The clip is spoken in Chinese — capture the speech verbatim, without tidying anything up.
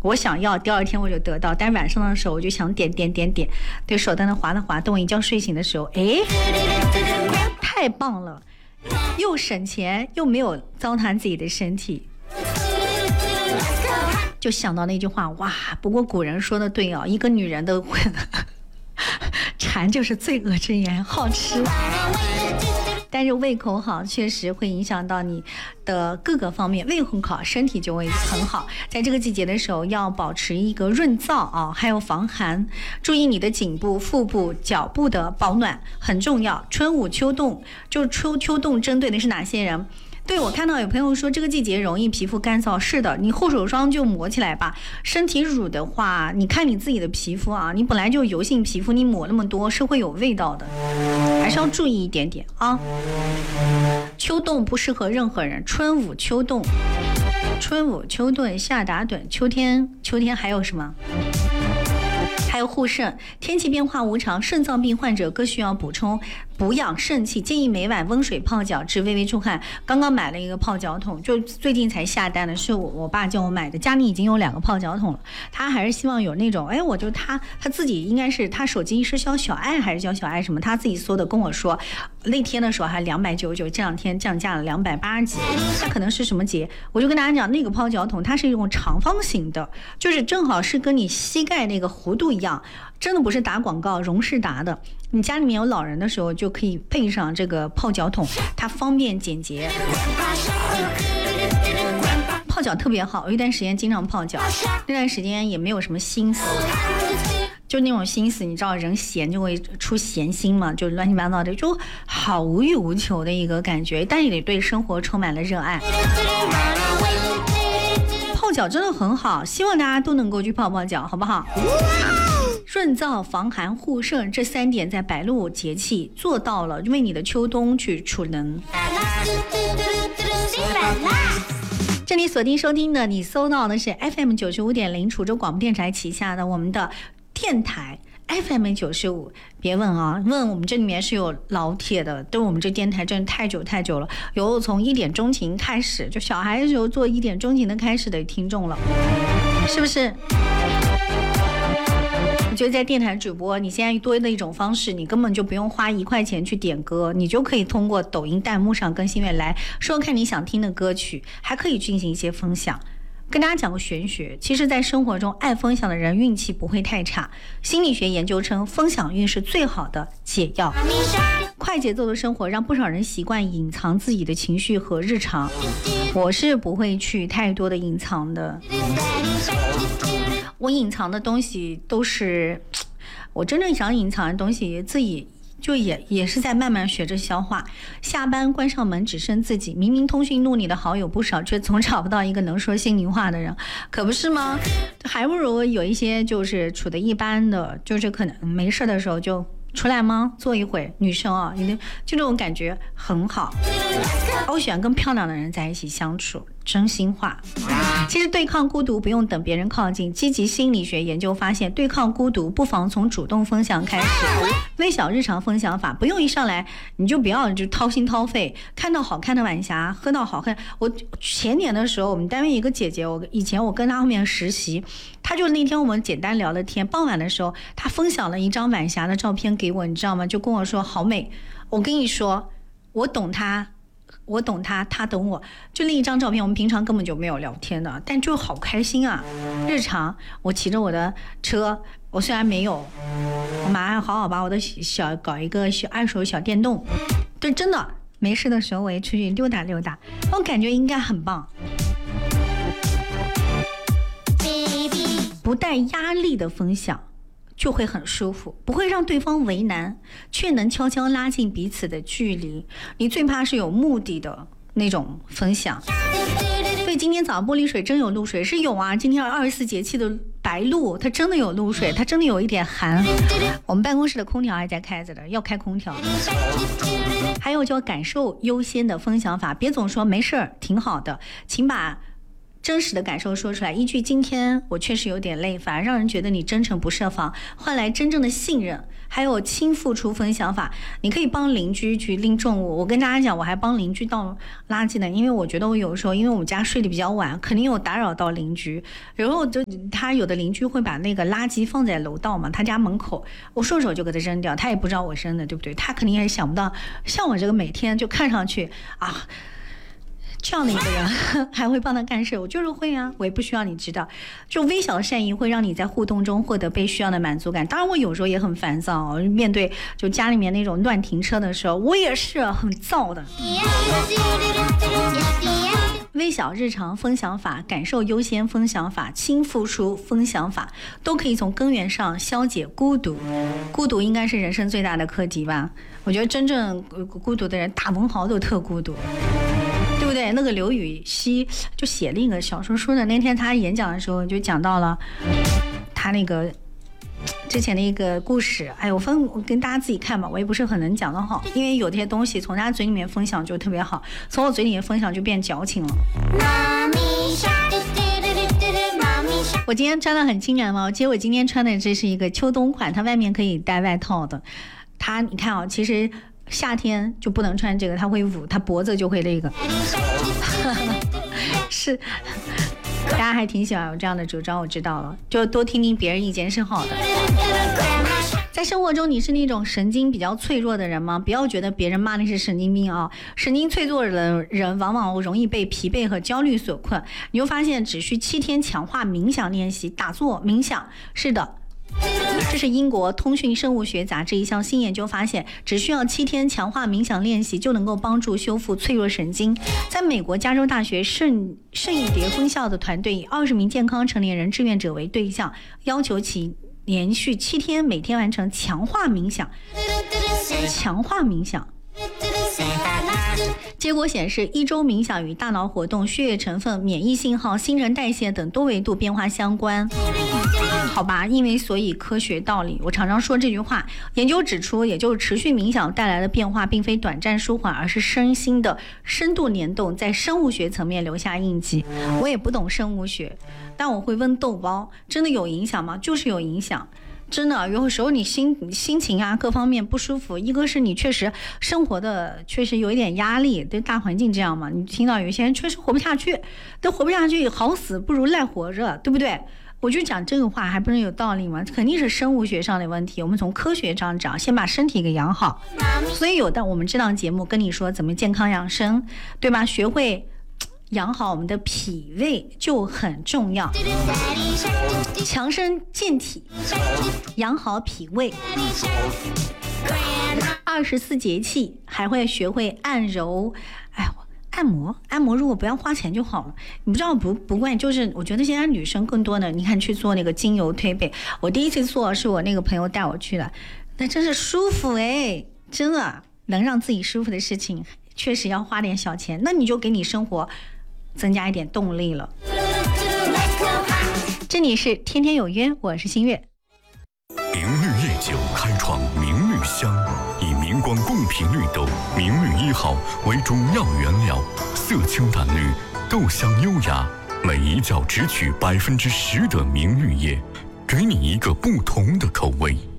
我想要，第二天我就得到，但晚上的时候我就想点点点点，对手在那滑的滑，等我一觉睡醒的时候，哎，太棒了，又省钱又没有糟蹋自己的身体。就想到那句话，哇！不过古人说的对啊，一个女人的馋就是罪恶之源，好吃。但是胃口好确实会影响到你的各个方面，胃口好身体就会很好。在这个季节的时候要保持一个润燥啊，还有防寒，注意你的颈部、腹部、脚部的保暖很重要。春捂秋冻，就秋秋冻针对的是哪些人？对，我看到有朋友说这个季节容易皮肤干燥，是的，你护手霜就抹起来吧。身体乳的话，你看你自己的皮肤啊，你本来就油性皮肤，你抹那么多是会有味道的，还是要注意一点点啊。秋冻不适合任何人，春捂秋冻，春捂秋冻夏打盹，秋天秋天还有什么？还有护肾，天气变化无常，肾脏病患者更需要补充补养肾气，建议每晚温水泡脚至微微出汗。刚刚买了一个泡脚桶，就最近才下单的，是我我爸叫我买的，家里已经有两个泡脚桶了。他还是希望有那种，哎，我就他他自己应该是他手机是叫小爱还是叫小爱什么，他自己搜的跟我说，那天的时候还两百九十九，这两天降价了两百八十几，他可能是什么节？我就跟大家讲，那个泡脚桶它是一种长方形的，就是正好是跟你膝盖那个弧度一样。真的不是打广告，荣事达的。你家里面有老人的时候，就可以配上这个泡脚桶，它方便简洁。泡脚特别好，有一段时间经常泡脚，那段时间也没有什么心思，就那种心思，你知道人闲就会出闲心嘛，就乱七八糟的，就好无欲无求的一个感觉，但也对生活充满了热爱。泡脚真的很好，希望大家都能够去泡泡脚，好不好？润燥、防寒、护肾这三点在白露节气做到了，为你的秋冬去储能。这里锁定收听的，你搜到的是 F M 九十五点零滁州广播电台旗下的我们的电台 F M 九十五。别问啊，问我们这里面是有老铁的，对我们这电台真的太久太久了，有从一点钟情开始，就小孩的时候做一点钟情的开始的听众了，是不是？我觉得在电台主播，你现在多的一种方式，你根本就不用花一块钱去点歌，你就可以通过抖音弹幕上跟新月来说看你想听的歌曲，还可以进行一些分享。跟大家讲个玄学，其实在生活中爱分享的人运气不会太差。心理学研究称，分享运是最好的解药。快节奏的生活让不少人习惯隐藏自己的情绪和日常，我是不会去太多的隐藏的。我隐藏的东西都是我真正想隐藏的东西，自己就也也是在慢慢学着消化。下班关上门只剩自己，明明通讯录里的好友不少，却总找不到一个能说心里话的人，可不是吗？还不如有一些就是处得一般的，就是可能没事的时候就出来吗？坐一会，女生啊，就这种感觉很好。我喜欢跟漂亮的人在一起相处，真心话。其实对抗孤独不用等别人靠近，积极心理学研究发现，对抗孤独不妨从主动分享开始。微小日常分享法，不用一上来你就不要就掏心掏肺，看到好看的晚霞，喝到好看。我前年的时候，我们单位一个姐姐，我以前我跟她后面实习，她就那天我们简单聊了天，傍晚的时候她分享了一张晚霞的照片给我，你知道吗？就跟我说好美。我跟你说，我懂她。我懂他，他懂我，就那一张照片，我们平常根本就没有聊天的，但就好开心啊！日常，我骑着我的车，我虽然没有，我马上好好把我的小搞一个小二手小电动，对，真的没事的时候我也出去溜达溜达，我感觉应该很棒。不带压力的分享就会很舒服，不会让对方为难，却能悄悄拉近彼此的距离。你最怕是有目的的那种分享。对，今天早上玻璃水真有露水，是有啊，今天二十四节气的白露，它真的有露水，它真的有一点寒。我们办公室的空调还在开着的，要开空调。还有叫感受优先的分享法，别总说没事儿挺好的，请把真实的感受说出来，依据今天我确实有点累，反而让人觉得你真诚不设防，换来真正的信任。还有轻付出分享法，你可以帮邻居去拎重物。我跟大家讲，我还帮邻居倒垃圾呢，因为我觉得我有时候，因为我们家睡得比较晚，肯定有打扰到邻居。然后就他有的邻居会把那个垃圾放在楼道嘛，他家门口，我顺手就给他扔掉，他也不知道我扔的，对不对？他肯定也想不到，像我这个每天就看上去啊。这样的一个人还会帮他干事，我就是会啊，我也不需要你知道。就微小的善意会让你在互动中获得被需要的满足感。当然，我有时候也很烦躁，面对就家里面那种乱停车的时候，我也是很躁的。微小日常分享法、感受优先分享法、轻付出分享法，都可以从根源上消解孤独。孤独应该是人生最大的课题吧？我觉得真正孤独的人，大文豪都特孤独。对不对？那个刘禹锡就写了一个小说书的，那天他演讲的时候就讲到了他那个之前的一个故事。哎，我分我跟大家自己看吧，我也不是很能讲得好，因为有些东西从他嘴里面分享就特别好，从我嘴里面分享就变矫情了。我今天穿的很清凉吗？其实我今天穿的这是一个秋冬款，它外面可以带外套的。它你看啊，其实夏天就不能穿这个，它会捂，它脖子就会那个。是，大家还挺喜欢有这样的主张，我知道了，就多听听别人意见是好的。在生活中，你是那种神经比较脆弱的人吗？不要觉得别人骂你是神经病啊！神经脆弱的人往往容易被疲惫和焦虑所困。你会发现，只需七天强化冥想练习，打坐冥想，是的。这是英国通讯生物学杂志一项新研究发现，只需要七天强化冥想练习就能够帮助修复脆弱神经。在美国加州大学圣圣伊迭分校的团队以二十名健康成年人志愿者为对象，要求其连续七天每天完成强化冥想。强化冥想结果显示，一周冥想与大脑活动、血液成分、免疫信号、新陈代谢等多维度变化相关。好吧，因为所以科学道理，我常常说这句话。研究指出，也就是持续冥想带来的变化，并非短暂舒缓，而是身心的深度联动，在生物学层面留下印记。我也不懂生物学，但我会问豆包，真的有影响吗？就是有影响。真的，有时候你心心情啊各方面不舒服，一个是你确实生活的确实有一点压力，对大环境这样嘛，你听到有些人确实活不下去，都活不下去，好死不如赖活着，对不对？我就讲这个话还不是有道理吗？肯定是生物学上的问题，我们从科学上讲，先把身体给养好。所以有的我们这档节目跟你说怎么健康养生，对吧？学会养好我们的脾胃就很重要，强身健体，养好脾胃。二十四节气还会学会按揉，哎，按摩，按摩如果不要花钱就好了。你不知道不不怪，就是我觉得现在女生更多的，你看去做那个精油推背，我第一次做是我那个朋友带我去的，那真是舒服哎，真的能让自己舒服的事情，确实要花点小钱，那你就给你生活增加一点动力了。这里是天天有约，我是新月。 明绿夜酒开创明绿香，以明光贡品绿豆明绿一号为中药原料，色清淡绿，豆香优雅，每一角只取百分之十的明绿叶，给你一个不同的口味。